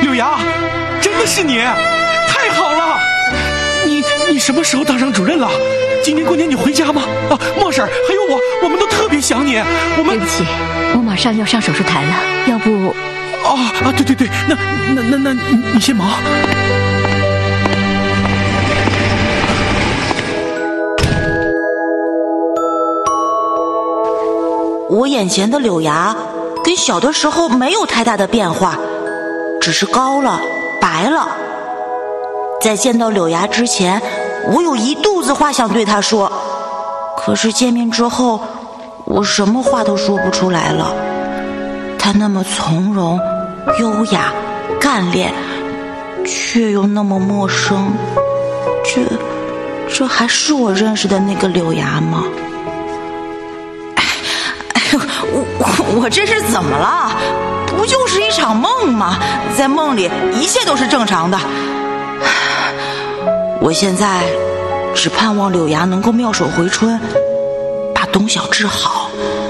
柳芽，真的是你，太好了！你什么时候当上主任了？今年过年你回家吗？啊，莫婶还有我们都特别想你。我们对不起，我马上要上手术台了，要不…… 对，那你先忙。 我眼前的柳芽跟小的时候没有太大的变化，只是高了，白了。在见到柳芽之前，我有一肚子话想对她说，可是见面之后，我什么话都说不出来了。她那么从容、优雅、干练，却又那么陌生。这还是我认识的那个柳芽吗？我这是怎么了？不就是一场梦吗？在梦里一切都是正常的。我现在只盼望柳芽能够妙手回春，把董小治好。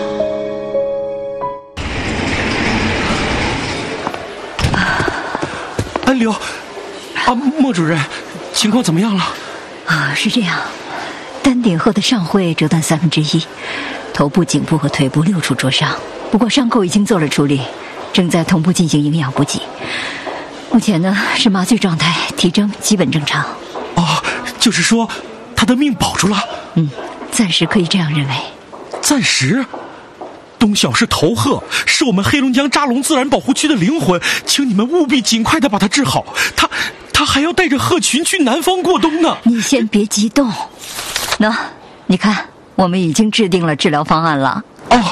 柳莫主任，情况怎么样了？ 是这样，丹顶后的上喙折断1/3，头部、颈部和腿部6处灼伤，不过伤口已经做了处理，正在同步进行营养补给。目前呢是麻醉状态，体征基本正常。 就是说他的命保住了？ 暂时可以这样认为。 暂时？董小是头鹤，是我们黑龙江扎龙自然保护区的灵魂，请你们务必尽快的把他治好。他还要带着鹤群去南方过冬呢。 你先别激动。你看，我们已经制定了治疗方案了。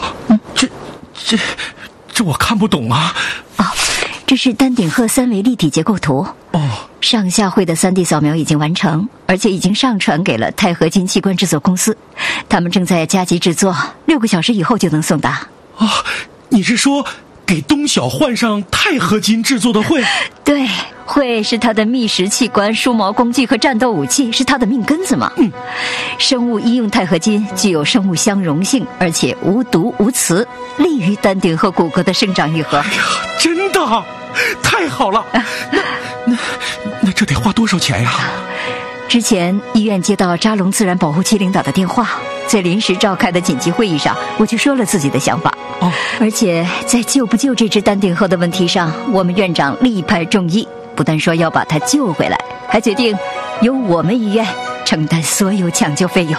这我看不懂啊。 这是丹顶鹤3维立体结构图。上下喙的3D 扫描已经完成，而且已经上传给了钛合金器官制作公司，他们正在加急制作，6个小时以后就能送达。 你是说给东晓换上钛合金制作的喙？ 对，喙是他的觅食器官、梳毛工具和战斗武器，是他的命根子嘛。生物医用钛合金具有生物相容性，而且无毒无磁，利于丹顶鹤骨骼的生长愈合。 真的？太好了！那这得花多少钱呀？ 之前医院接到扎龙自然保护区领导的电话，在临时召开的紧急会议上，我就说了自己的想法。而且在救不救这只丹顶鹤的问题上，我们院长力排众议，不但说要把它救回来，还决定由我们医院承担所有抢救费用。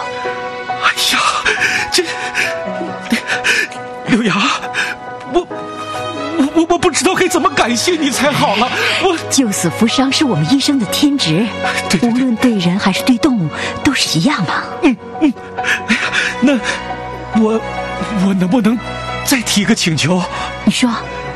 柳芽，我不知道该怎么感谢你才好了。 救死扶伤是我们医生的天职，无论对人还是对动物都是一样嘛。 那我能不能再提个请求？ 你说。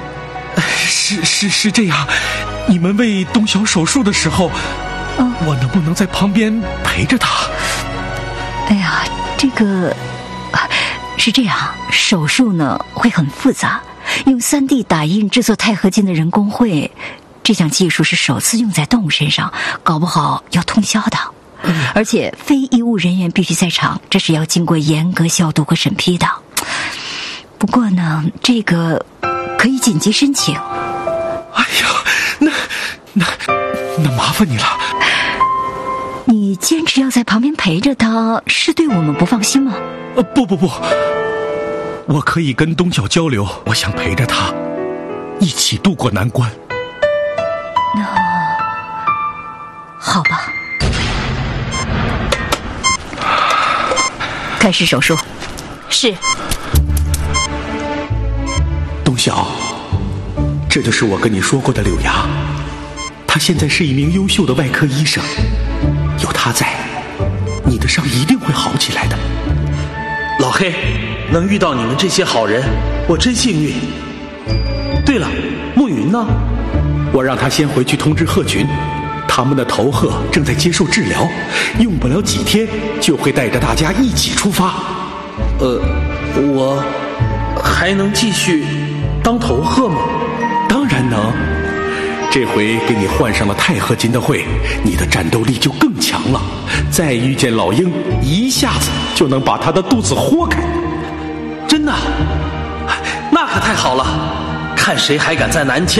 是这样，你们为东晓手术的时候，我能不能在旁边陪着他？ 这个是这样，手术呢会很复杂，用3D 打印制作钛合金的人工喙，这项技术是首次用在动物身上，搞不好要通宵的。而且非医务人员必须在场，这是要经过严格消毒和审批的。不过呢，这个可以紧急申请。 那麻烦你了。 你坚持要在旁边陪着他，是对我们不放心吗？ 不，我可以跟东晓交流，我想陪着他一起度过难关。 那好吧，开始手术。是。 东晓，这就是我跟你说过的柳芽，她现在是一名优秀的外科医生，有她在，你的伤一定会好起来的。 老黑，能遇到你们这些好人，我真幸运。对了，暮云呢？ 我让他先回去通知鹤群，他们的头鹤正在接受治疗，用不了几天就会带着大家一起出发。 我还能继续当头鹤吗？ 当然能，这回给你换上了钛合金的喙，你的战斗力就更强了。再遇见老鹰，一下子就能把他的肚子豁开。 真的？那可太好了，看谁还敢在南迁